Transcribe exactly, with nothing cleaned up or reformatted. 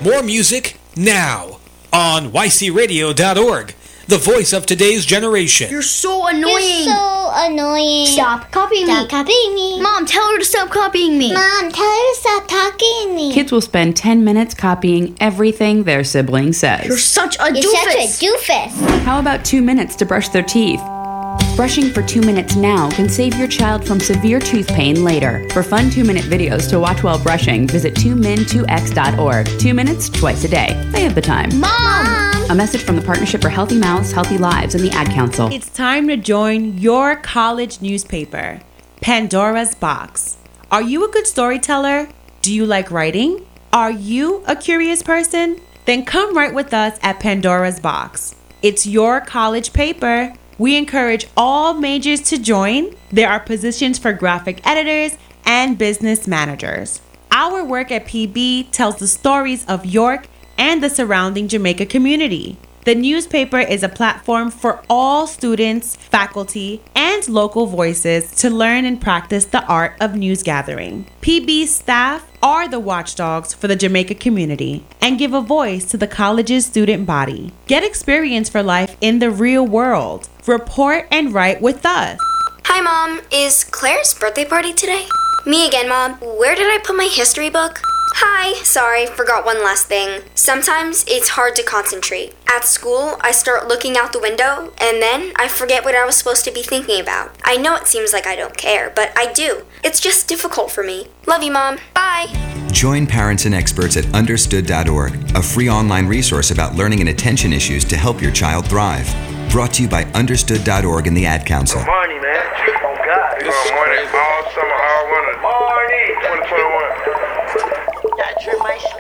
More music now on Y C radio dot org, the voice of today's generation. You're so annoying. You're so annoying. Stop copying Stop me. copying me. Mom, tell her to stop copying me. Mom, tell her to stop talking to me. Kids will spend ten minutes copying everything their sibling says. You're such a You're doofus. such a doofus. How about two minutes to brush their teeth? Brushing for two minutes now can save your child from severe tooth pain later. For fun two-minute videos to watch while brushing, visit two min two x dot org. Two minutes, twice a day. They have the time. Mom! A message from the Partnership for Healthy Mouths, Healthy Lives, and the Ad Council. It's time to join your college newspaper, Pandora's Box. Are you a good storyteller? Do you like writing? Are you a curious person? Then come write with us at Pandora's Box. It's your college paper. We encourage all majors to join. There are positions for graphic editors and business managers. Our work at P B tells the stories of York and the surrounding Jamaica community. The newspaper is a platform for all students, faculty, and local voices to learn and practice the art of news gathering. P B's staff are the watchdogs for the Jamaica community and give a voice to the college's student body. Get experience for life in the real world. Report and write with us. Hi, Mom. Is Claire's birthday party today? Me again, Mom. Where did I put my history book? Hi. Sorry, forgot one last thing. Sometimes it's hard to concentrate. At school, I start looking out the window, and then I forget what I was supposed to be thinking about. I know it seems like I don't care, but I do. It's just difficult for me. Love you, Mom. Bye. Join parents and experts at understood dot org, a free online resource about learning and attention issues to help your child thrive. Brought to you by understood dot org and the Ad Council. Good morning, man. Oh, God. Good morning. All summer, all winter. Morning. twenty twenty-one. That's your my